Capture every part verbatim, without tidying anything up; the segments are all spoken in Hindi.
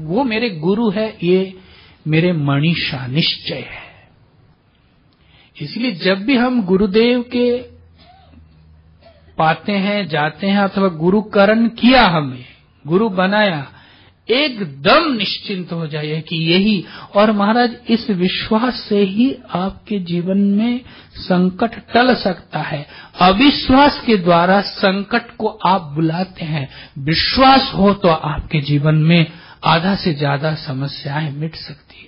वो मेरे गुरु है, ये मेरे मनीषा निश्चय है। इसलिए जब भी हम गुरुदेव के पाते हैं, जाते हैं, अथवा गुरुकरण किया, हमें गुरु बनाया, एकदम निश्चिंत हो जाइए कि यही। और महाराज, इस विश्वास से ही आपके जीवन में संकट टल सकता है। अविश्वास के द्वारा संकट को आप बुलाते हैं, विश्वास हो तो आपके जीवन में आधा से ज्यादा समस्याएं मिट सकती है।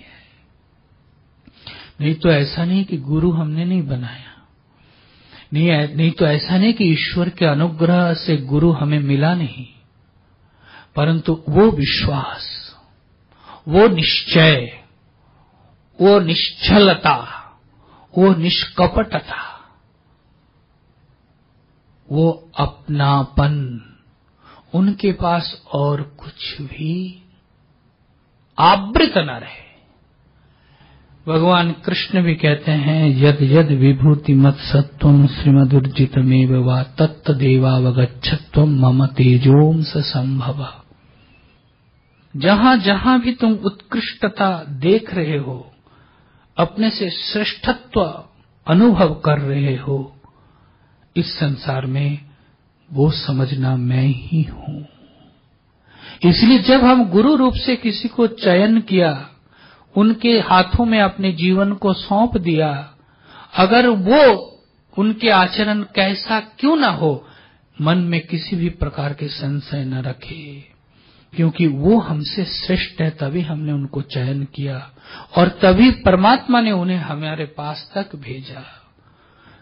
नहीं तो ऐसा नहीं कि गुरु हमने नहीं बनाया, नहीं, नहीं तो ऐसा नहीं कि ईश्वर के अनुग्रह से गुरु हमें मिला नहीं, परंतु वो विश्वास, वो निश्चय, वो निश्चलता, वो निष्कपटता, वो अपनापन, उनके पास और कुछ भी आवृत न रहे। भगवान कृष्ण भी कहते हैं, यद यद विभूति मत सत्वम श्रीमदुर्जितमेव वा तत्तदेवावगच्छत्वम मम तेजोम स संभव। जहां जहां भी तुम उत्कृष्टता देख रहे हो, अपने से श्रेष्ठत्व अनुभव कर रहे हो, इस संसार में वो समझना मैं ही हूं। इसलिए जब हम गुरु रूप से किसी को चयन किया, उनके हाथों में अपने जीवन को सौंप दिया, अगर वो उनके आचरण कैसा क्यों ना हो, मन में किसी भी प्रकार के संशय न रखे, क्योंकि वो हमसे श्रेष्ठ है, तभी हमने उनको चयन किया और तभी परमात्मा ने उन्हें हमारे पास तक भेजा।